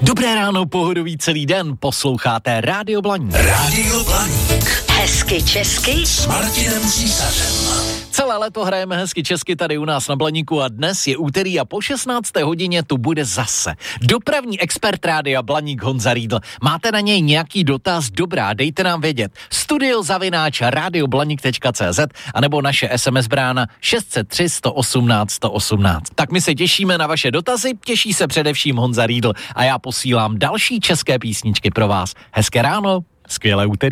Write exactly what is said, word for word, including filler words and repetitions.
Dobré ráno, pohodový celý den, posloucháte Rádio Blaník. Rádio Blaník. Hezky česky S Martinem Císařem. Celé léto hrajeme hezky česky tady u nás na Blaníku a dnes je úterý a po šestnácté hodině tu bude zase dopravní expert Rádia Blaník Honza Riedl. Máte na něj nějaký dotaz? Dobrá, dejte nám vědět. Studio zavináč radioblaník tečka cé zet anebo naše es em es brána šest set tři sto osmnáct sto osmnáct. Tak my se těšíme na vaše dotazy, těší se především Honza Riedl a já posílám další české písničky pro vás. Hezké ráno, skvělé úterý.